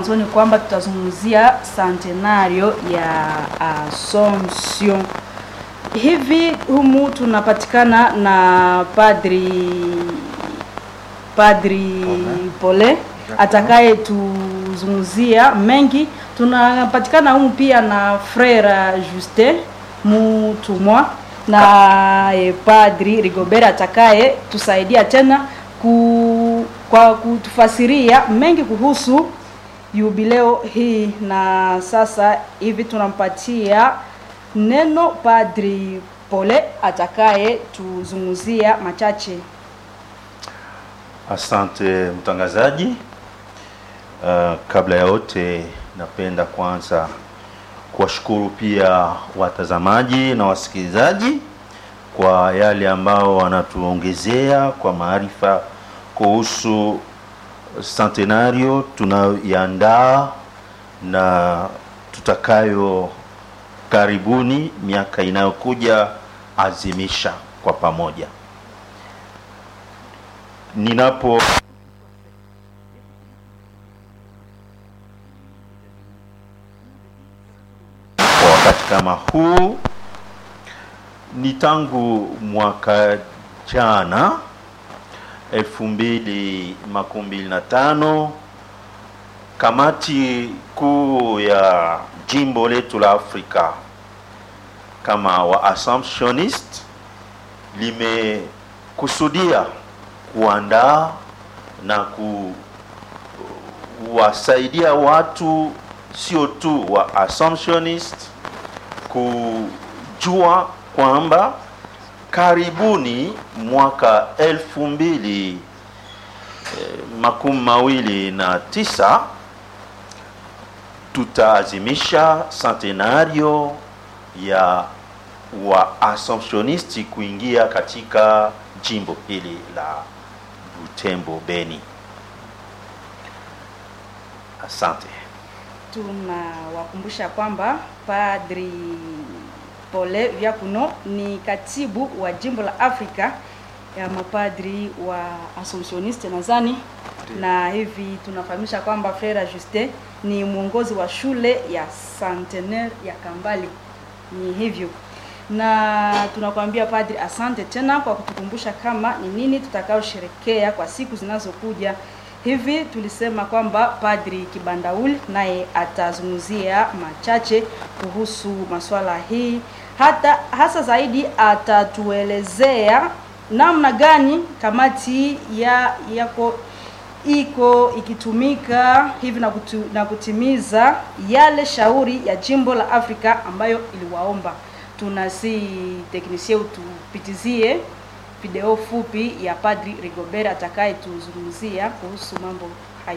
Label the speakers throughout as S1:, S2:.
S1: Mwanzoni kwamba tutazungumzia centenario ya Assumption. Hivi humu tunapatikana na Padri Pole atakaye tuzungumzia mengi. Tunapatikana humu pia na Frère Justin Mutumwa na Padri Rigobert atakaye tusaidia tena kwa kutufasiria mengi kuhusu jubileo hii. Na sasa hivi tunampatia neno Padri Pole atakaye tuzungumzia machache.
S2: Asante mtangazaji. Kabla ya yote napenda kwanza kuwashukuru pia watazamaji na wasikilizaji kwa yale ambao wanatuongezea kwa maarifa kuhusu centenario tunayoandaa na tutakayo karibuni miaka inayokuja azimisha kwa pamoja. Ninapo wakati kama huu ni tangu mwaka jana 2025 kamati kuu ya jimbo letu la Afrika kama wa Assumptionist limekusudia kuandaa na kuwasaidia watu sio tu wa Assumptionist kujua kwamba karibuni mwaka 2029 tutaazimisha centenario ya wa Assumptionisti kuingia katika jimbo hili la Butembo Beni. Asante.
S1: Tunawakumbusha kwamba Padri Pole Vyakuno ni katibu wa jimbo la Afrika ya mapadri wa Assumptioniste nadhani, na hivi tunafahamisha kwamba Frère Justin ni mwongozi wa shule ya Centenaire ya Kambali. Ni hivyo. Na tunakuambia Padri asante tena kwa kutukumbusha kama ni nini tutakaosherekea kwa siku zinazokuja. Hivi tulisema kwamba Padri Kibandauli naye atazungumzia machache kuhusu masuala hii. Hasa zaidi atatuelezea namna gani kamati iko ikitumika hivi na kutimiza yale shauri ya jimbo la Afrika ambayo iliwaomba. Tunasi teknisie utupitizie video fupi ya Padri Rigobert atakaye tuzungumzia kuhusu mambo hayo.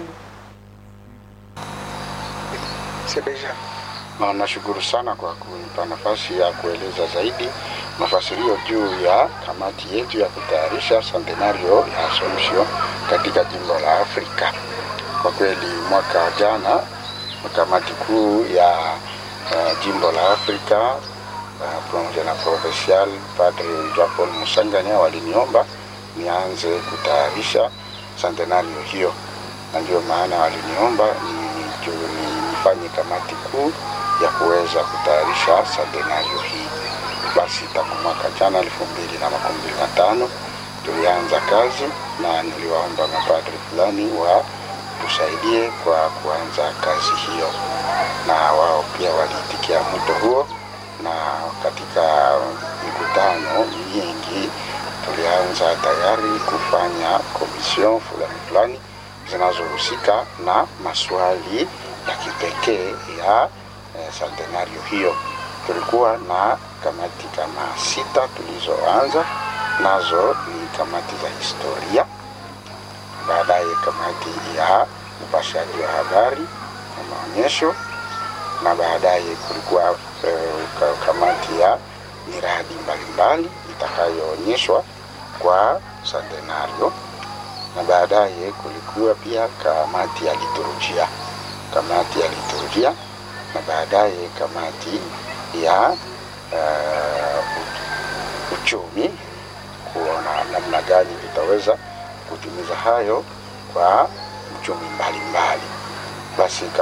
S3: Nashukuru sana kwa kunipa nafasi ya kueleza zaidi mafasirio juu ya kamati yetu ya kutayarisha centenario ya Assumption katika jimbo la Afrika. Kwa kweli mwaka jana kamati kuu ya jimbo la Afrika pamoja na provincial Padre Jean-Paul Musanganya waliniomba nianze kutayarisha centenario hiyo, na ndio maana waliniomba nifanye kamati kuu ya kuweza kutayarisha centenario hii. Basi tangu mwaka jana 2025 tulianza kazi, na niliwaomba mapadri fulani wa tusaidie kwa kuanza kazi hiyo, na wao pia waliitikia mwito huo. Na katika mikutano mingi tulianza tayari kufanya komision fulani zinazohusika na maswali ya kipekee ya centenario hiyo. Tulikuwa na kamati kama 6 tulizoanza nazo, ni kamati za historia, baadaye kamati ya upashaji wa habari na maonyesho, na baadaye kulikuwa kamati ya miradi mbalimbali itakayoonyeshwa kwa centenario, na baadaye kulikuwa pia kamati ya liturujia, na baadaye kamati ya uchumi, kuona namna gani tutaweza kutimiza hayo kwa uchumi mbalimbali. basi